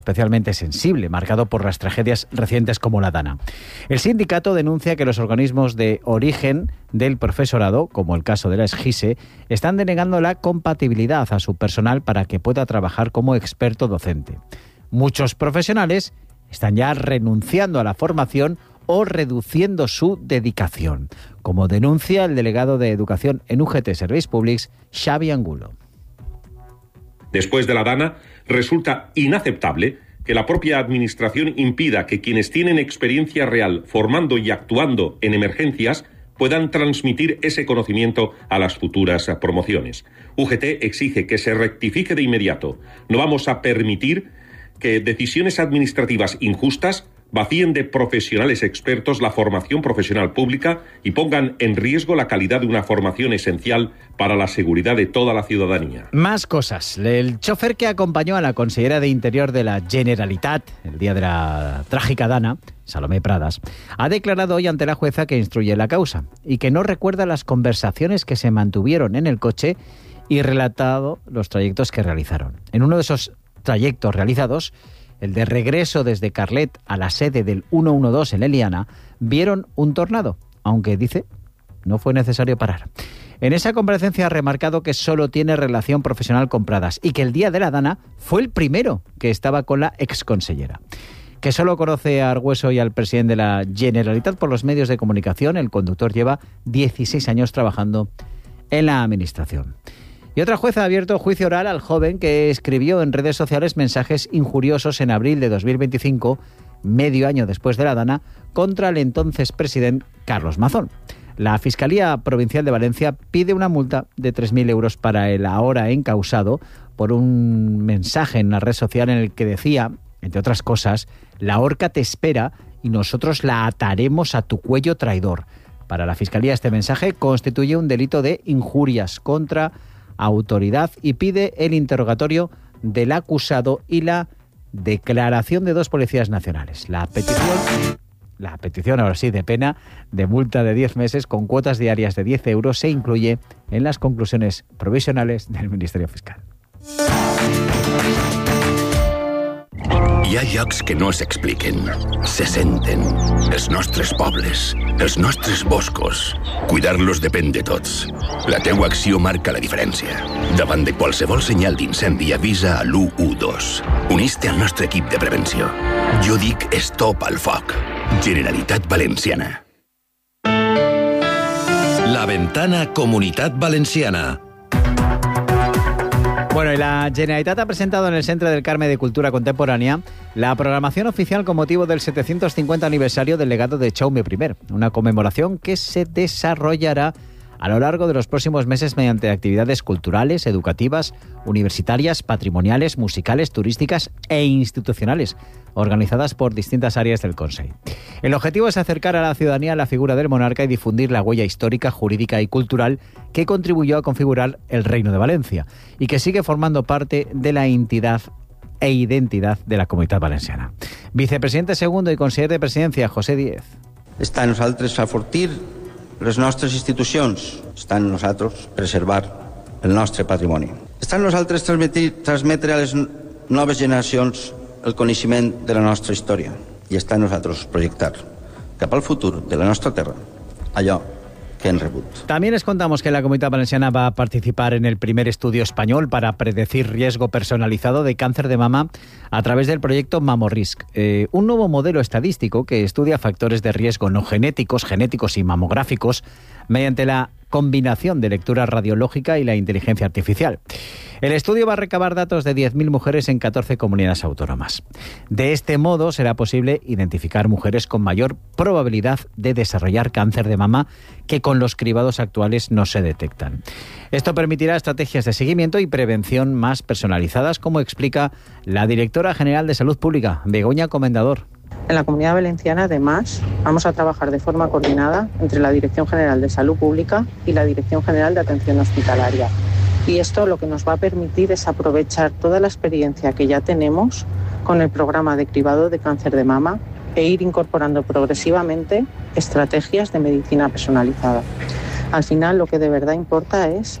especialmente sensible, marcado por las tragedias recientes como la Dana. El sindicato denuncia que los organismos de origen del profesorado, como el caso de la SGISE, están denegando la compatibilidad a su personal para que pueda trabajar como experto docente. Muchos profesionales están ya renunciando a la formación o reduciendo su dedicación, como denuncia el delegado de Educación en UGT Serveis Públics, Xavi Angulo. Después de la Dana, resulta inaceptable que la propia Administración impida que quienes tienen experiencia real formando y actuando en emergencias puedan transmitir ese conocimiento a las futuras promociones. UGT exige que se rectifique de inmediato. No vamos a permitir que decisiones administrativas injustas vacíen de profesionales expertos la formación profesional pública y pongan en riesgo la calidad de una formación esencial para la seguridad de toda la ciudadanía. Más cosas. El chofer que acompañó a la consellera de Interior de la Generalitat el día de la trágica Dana, Salomé Pradas, ha declarado hoy ante la jueza que instruye la causa y que no recuerda las conversaciones que se mantuvieron en el coche y relatado los trayectos que realizaron. En uno de esos trayectos realizados, el de regreso desde Carlet a la sede del 112 en Eliana, vieron un tornado, aunque dice no fue necesario parar. En esa comparecencia ha remarcado que solo tiene relación profesional con Pradas y que el día de la Dana fue el primero que estaba con la exconsellera. Que solo conoce a Argüeso y al presidente de la Generalitat por los medios de comunicación, el conductor lleva 16 años trabajando en la administración. Y otra jueza ha abierto juicio oral al joven que escribió en redes sociales mensajes injuriosos en abril de 2025, medio año después de la Dana, contra el entonces presidente Carlos Mazón. La Fiscalía Provincial de Valencia pide una multa de 3.000 euros para el ahora encausado por un mensaje en una red social en el que decía, entre otras cosas, la horca te espera y nosotros la ataremos a tu cuello traidor. Para la Fiscalía este mensaje constituye un delito de injurias contra autoridad y pide el interrogatorio del acusado y la declaración de 2 policías nacionales. La petición, ahora sí, de pena de multa de 10 meses con cuotas diarias de 10 euros se incluye en las conclusiones provisionales del Ministerio Fiscal. Hi ha llocs que no s'expliquen, se senten. Els nostres pobles, els nostres boscos. Cuidar-los depèn de tots. La teua acció marca la diferència. Davant de qualsevol senyal d'incendi avisa a l'112. Unís-te al nostre equip de prevenció. Jo dic stop al foc. Generalitat Valenciana. La Ventana Comunitat Valenciana. Bueno, y la Generalitat ha presentado en el Centre del Carme de Cultura Contemporánea la programación oficial con motivo del 750 aniversario del legado de Jaume I, una conmemoración que se desarrollará a lo largo de los próximos meses mediante actividades culturales, educativas, universitarias, patrimoniales, musicales, turísticas e institucionales, organizadas por distintas áreas del Consell. El objetivo es acercar a la ciudadanía la figura del monarca y difundir la huella histórica, jurídica y cultural que contribuyó a configurar el Reino de Valencia y que sigue formando parte de la entidad e identidad de la Comunitat Valenciana. Vicepresidente segundo y conseller de Presidencia, José Díez. Està en nosaltres afortir les nostres institucions, està en nosaltres preservar el nostre patrimoni. Està en nosaltres transmetre a les noves generacions el coneixement de la nostra història i està en nosaltres projectar cap al futur de la nostra terra allò que han rebut. También les contamos que la Comunitat Valenciana va a participar en el primer estudio español para predecir riesgo personalizado de cáncer de mama a través del proyecto MamoRisk, un nuevo modelo estadístico que estudia factores de riesgo no genéticos, genéticos y mamográficos mediante la combinación de lectura radiológica y la inteligencia artificial. El estudio va a recabar datos de 10.000 mujeres en 14 comunidades autónomas. De este modo será posible identificar mujeres con mayor probabilidad de desarrollar cáncer de mama que con los cribados actuales no se detectan. Esto permitirá estrategias de seguimiento y prevención más personalizadas, como explica la directora general de Salud Pública, Begoña Comendador. En la Comunidad Valenciana, además, vamos a trabajar de forma coordinada entre la Dirección General de Salud Pública y la Dirección General de Atención Hospitalaria. Y esto lo que nos va a permitir es aprovechar toda la experiencia que ya tenemos con el programa de cribado de cáncer de mama e ir incorporando progresivamente estrategias de medicina personalizada. Al final, lo que de verdad importa es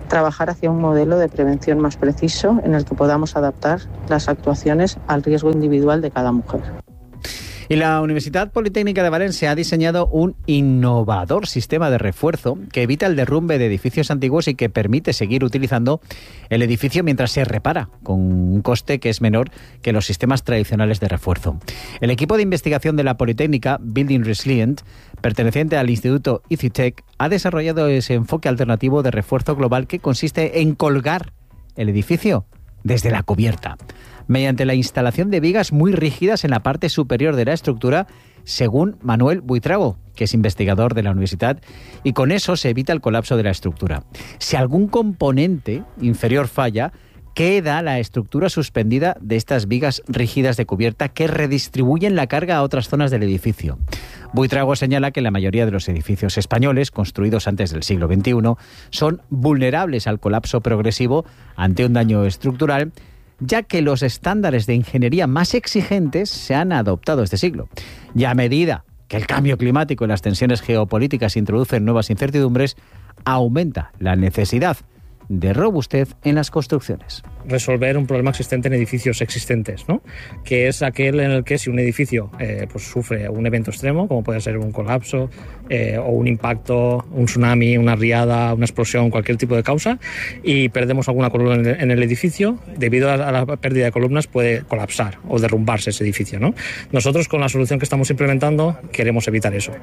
trabajar hacia un modelo de prevención más preciso en el que podamos adaptar las actuaciones al riesgo individual de cada mujer. Y la Universidad Politécnica de Valencia ha diseñado un innovador sistema de refuerzo que evita el derrumbe de edificios antiguos y que permite seguir utilizando el edificio mientras se repara, con un coste que es menor que los sistemas tradicionales de refuerzo. El equipo de investigación de la Politécnica, Building Resilient, perteneciente al Instituto EasyTech, ha desarrollado ese enfoque alternativo de refuerzo global que consiste en colgar el edificio desde la cubierta, mediante la instalación de vigas muy rígidas en la parte superior de la estructura, según Manuel Buitrago, que es investigador de la universidad, y con eso se evita el colapso de la estructura. Si algún componente inferior falla, queda la estructura suspendida de estas vigas rígidas de cubierta que redistribuyen la carga a otras zonas del edificio. Buitrago señala que la mayoría de los edificios españoles, construidos antes del siglo XXI, son vulnerables al colapso progresivo ante un daño estructural, ya que los estándares de ingeniería más exigentes se han adoptado este siglo. Y a medida que el cambio climático y las tensiones geopolíticas introducen nuevas incertidumbres, aumenta la necesidad de robustez en las construcciones. Resolver un problema existente en edificios existentes, ¿no? Que es aquel en el que si un edificio pues sufre un evento extremo, como puede ser un colapso o un impacto, un tsunami, una riada, una explosión, cualquier tipo de causa, y perdemos alguna columna en el edificio, debido a la pérdida de columnas puede colapsar o derrumbarse ese edificio, ¿no? Nosotros, con la solución que estamos implementando, queremos evitar eso.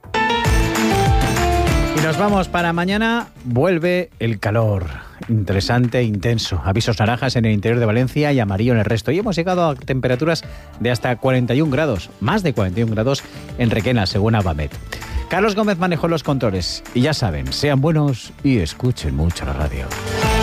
Y nos vamos para mañana. Vuelve el calor. Interesante, intenso. Avisos naranjas en el interior de Valencia y amarillo en el resto. Y hemos llegado a temperaturas de hasta 41 grados, más de 41 grados en Requena, según Avamet. Carlos Gómez manejó los controles. Y ya saben, sean buenos y escuchen mucho la radio.